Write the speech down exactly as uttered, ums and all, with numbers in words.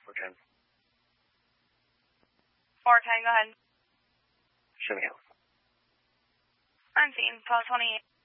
four ten. four ten, go ahead. Show me house. Unseen, twelve twenty-eight.